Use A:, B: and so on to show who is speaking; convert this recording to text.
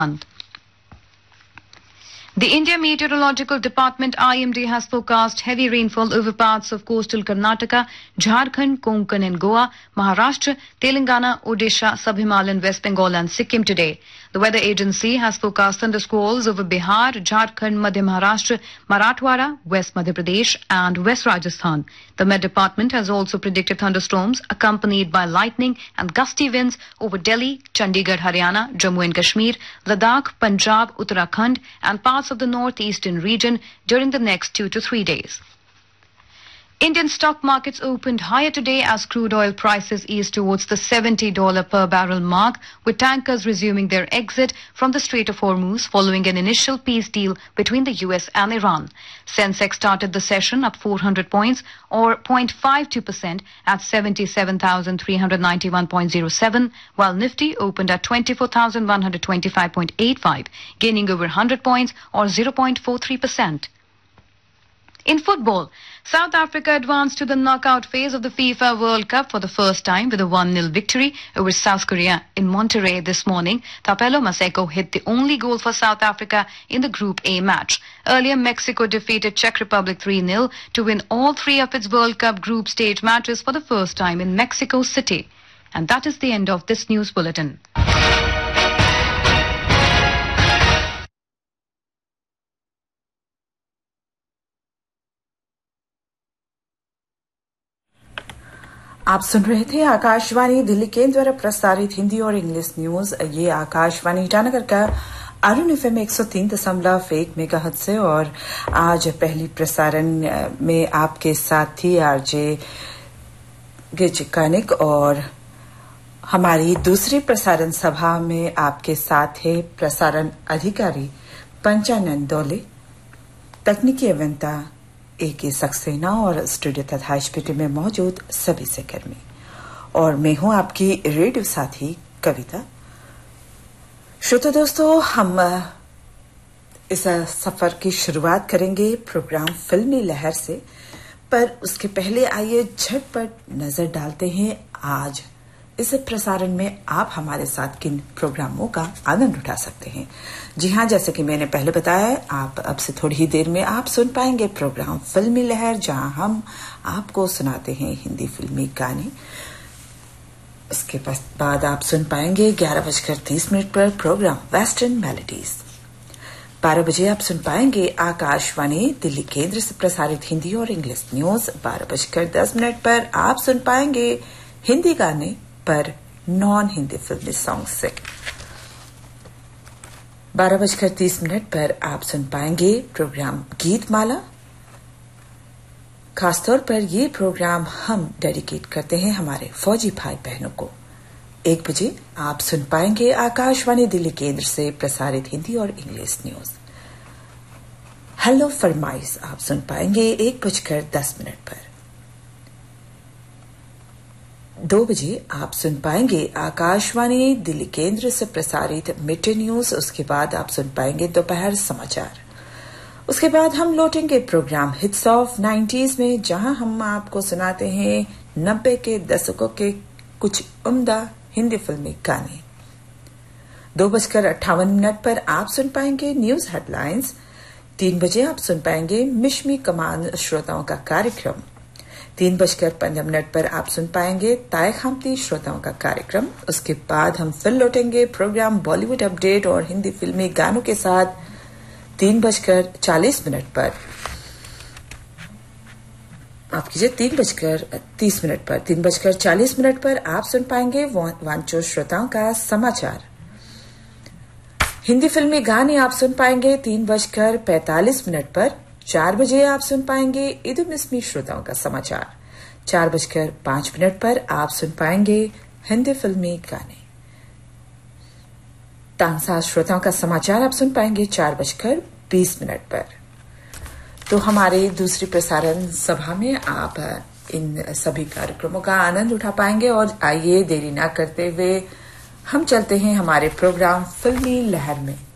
A: month. The India Meteorological Department IMD has forecast heavy rainfall over parts of coastal Karnataka, Jharkhand, Konkan and Goa, Maharashtra, Telangana, Odisha, Sub-Himalayan, West Bengal and Sikkim today. The weather agency has forecast thundersqualls over Bihar, Jharkhand, Madhya Maharashtra, Marathwada, West Madhya Pradesh and West Rajasthan. The Met Department has also predicted thunderstorms accompanied by lightning and gusty winds over Delhi, Chandigarh, Haryana, Jammu and Kashmir, Ladakh, Punjab, Uttarakhand and parts of the northeastern region during the next 2 to 3 days. Indian stock markets opened higher today as crude oil prices eased towards the $70 per barrel mark, with tankers resuming their exit from the Strait of Hormuz following an initial peace deal between the US and Iran. Sensex started the session up 400 points or 0.52% at 77,391.07, while Nifty opened at 24,125.85, gaining over 100 points or 0.43%. In football, South Africa advanced to the knockout phase of the FIFA World Cup for the first time with a 1-0 victory over South Korea in Monterrey this morning. Tapelo Maseko hit the only goal for South Africa in the Group A match. Earlier, Mexico defeated Czech Republic 3-0 to win all 3 of its World Cup group stage matches for the first time in Mexico City. And that is the end of this news bulletin.
B: आप सुन रहे थे आकाशवाणी दिल्ली केंद्र द्वारा प्रसारित हिंदी और English news. ये आकाशवाणी ईटानगर का Arun FM 103.1 megahertz से, और आज पहली प्रसारण में आपके साथ थी आरजे गिचिकानिक, और हमारी दूसरी प्रसारण सभा में आपके साथ है प्रसारण अधिकारी पंचानन दोले, तकनीकी अभियंता AK सक्सेना और स्टूडियो तथा HPT में मौजूद सभी सहकर्मी, और मैं हूं आपकी रेडियो साथी कविता। श्रोता दोस्तों, हम इस सफर की शुरुआत करेंगे प्रोग्राम फिल्मी लहर से, पर उसके पहले आइए झटपट नजर डालते हैं आज इस प्रसारण में आप हमारे साथ किन प्रोग्रामों का आनंद उठा सकते हैं। जी हां, जैसे कि मैंने पहले बताया, आप अब से थोड़ी ही देर में आप सुन पाएंगे प्रोग्राम फिल्मी लहर, जहां हम आपको सुनाते हैं हिंदी फिल्मी गाने। उसके बाद आप सुन पाएंगे 11:30 पर प्रोग्राम वेस्टर्न मेलोडीज। 12 बजे आप सुन पाएंगे आकाशवाणी दिल्ली केंद्र से प्रसारित हिंदी और इंग्लिश न्यूज। 12:10 पर आप सुन पाएंगे हिंदी गाने पर नॉन हिंदी फिल्मी सॉन्ग से। 12:30 पर आप सुन पाएंगे प्रोग्राम गीत माला। खासतौर पर ये प्रोग्राम हम डेडिकेट करते हैं हमारे फौजी भाई बहनों को। 1 बजे आप सुन पाएंगे आकाशवाणी दिल्ली केंद्र से प्रसारित हिंदी और इंग्लिश न्यूज। हेलो फरमाइश आप सुन पाएंगे 1:10 पर। 2 बजे आप सुन पाएंगे आकाशवाणी दिल्ली केंद्र से प्रसारित मिड डे न्यूज। उसके बाद आप सुन पाएंगे दोपहर समाचार। उसके बाद हम लौटेंगे प्रोग्राम हिट्स ऑफ 90s में, जहां हम आपको सुनाते हैं 90 के दशकों के कुछ उम्दा हिंदी फिल्मी गाने। 2:58 पर आप सुन पाएंगे न्यूज हेडलाइंस। 3 बजे आप सुन पाएंगे मिशमी कमान श्रोताओं का कार्यक्रम। 3:15 पर आप सुन पाएंगे ताय खामती श्रोताओं का कार्यक्रम। उसके बाद हम फिर लौटेंगे प्रोग्राम बॉलीवुड अपडेट और हिंदी फिल्मी गानों के साथ 3:40 पर। आप कीजिए 3:30 पर। 3:40 पर आप सुन पाएंगे वांचो श्रोताओं का समाचार। हिंदी फिल्मी गाने आप सुन पाएंगे 3:45 पर। 4 बजे आप सुन पाएंगे इदुमिस्मी श्रोताओं का समाचार। 4:05 पर आप सुन पाएंगे हिंदी फिल्मी गाने। तांसा श्रोताओं का समाचार आप सुन पाएंगे 4:20 पर। तो हमारे दूसरी प्रसारण सभा में आप इन सभी कार्यक्रमों का आनंद उठा पाएंगे। और आइए देरी ना करते हुए हम चलते हैं हमारे प्रोग्राम फिल्मी लहर में।